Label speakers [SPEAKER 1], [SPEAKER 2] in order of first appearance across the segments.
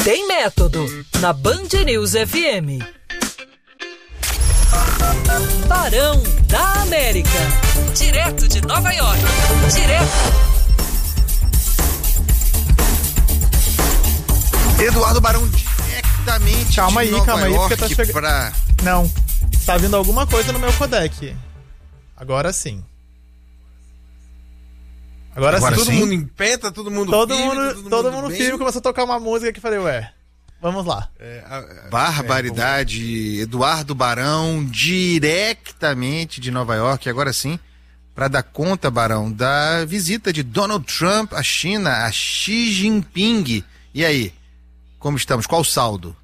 [SPEAKER 1] Tem Método, na Band News FM. Barão da América. Direto de Nova York.
[SPEAKER 2] Eduardo Barão, diretamente
[SPEAKER 3] calma
[SPEAKER 2] de
[SPEAKER 3] aí,
[SPEAKER 2] Nova
[SPEAKER 3] calma aí,
[SPEAKER 2] York,
[SPEAKER 3] porque tá chegando. Não, tá vindo alguma coisa no meu codec. Agora sim. Agora sim.
[SPEAKER 2] Todo mundo em pé, tá todo mundo firme.
[SPEAKER 3] Todo mundo firme, começou a tocar uma música que eu falei, vamos lá.
[SPEAKER 2] Barbaridade. Eduardo Barão, diretamente de Nova York, agora sim, para dar conta, Barão, da visita de Donald Trump à China, a Xi Jinping. E aí, como estamos? Qual o saldo?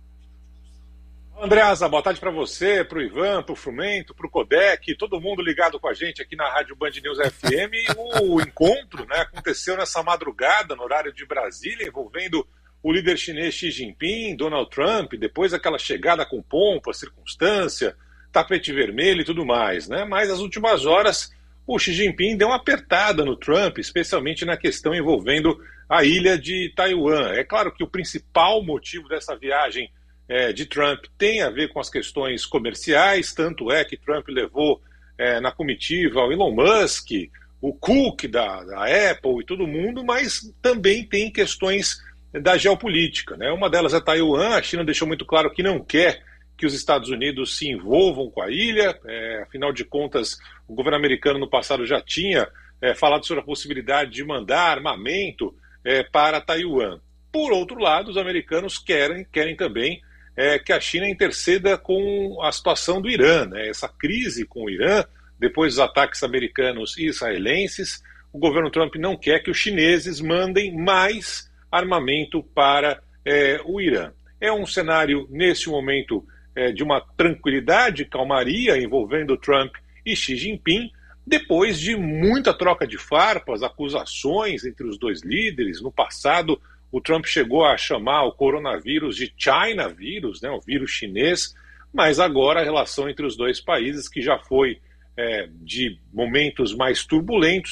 [SPEAKER 4] Andreasa, boa tarde para você, para o Ivan, para o Frumento, para o Codec, todo mundo ligado com a gente aqui na Rádio Band News FM. O encontro, né, aconteceu nessa madrugada, no horário de Brasília, envolvendo o líder chinês Xi Jinping, Donald Trump, depois aquela chegada com pompa, circunstância, tapete vermelho e tudo mais, né? Mas nas últimas horas, o Xi Jinping deu uma apertada no Trump, especialmente na questão envolvendo a ilha de Taiwan. É claro que o principal motivo dessa viagem de Trump tem a ver com as questões comerciais, tanto é que Trump levou na comitiva o Elon Musk, o Cook da Apple e todo mundo, mas também tem questões da geopolítica, né? Uma delas é Taiwan. A China deixou muito claro que não quer que os Estados Unidos se envolvam com a ilha, afinal de contas o governo americano no passado já tinha falado sobre a possibilidade de mandar armamento para Taiwan. Por outro lado, os americanos querem também que a China interceda com a situação do Irã, né? Essa crise com o Irã, depois dos ataques americanos e israelenses, o governo Trump não quer que os chineses mandem mais armamento para o Irã. É um cenário, nesse momento, de uma tranquilidade, calmaria, envolvendo Trump e Xi Jinping, depois de muita troca de farpas, acusações entre os dois líderes. No passado, o Trump chegou a chamar o coronavírus de China vírus, né, o vírus chinês, mas agora a relação entre os dois países, que já foi de momentos mais turbulentos,